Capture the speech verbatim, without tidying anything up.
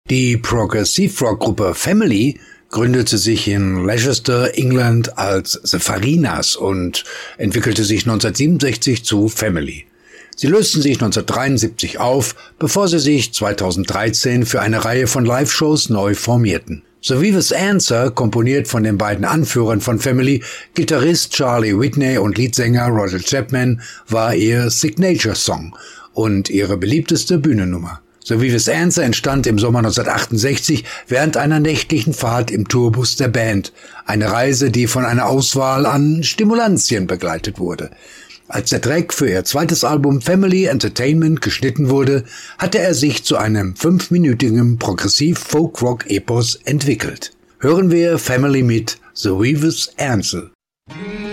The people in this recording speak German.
Die Progressive-Rock-Gruppe Family gründete sich in Leicester, England als The Farinas und entwickelte sich neunzehnhundertsiebenundsechzig zu Family. Sie lösten sich neunzehnhundertdreiundsiebzig auf, bevor sie sich zweitausenddreizehn für eine Reihe von Live-Shows neu formierten. The Weaver's Answer, komponiert von den beiden Anführern von Family, Gitarrist Charlie Whitney und Leadsänger Roger Chapman, war ihr Signature-Song und ihre beliebteste Bühnennummer. The Weaver's Answer entstand im Sommer neunzehnhundertachtundsechzig während einer nächtlichen Fahrt im Tourbus der Band, eine Reise, die von einer Auswahl an Stimulantien begleitet wurde. Als der Track für ihr zweites Album Family Entertainment geschnitten wurde, hatte er sich zu einem fünfminütigen Progressiv-Folk-Rock-Epos entwickelt. Hören wir Family mit The Weaver's Answer.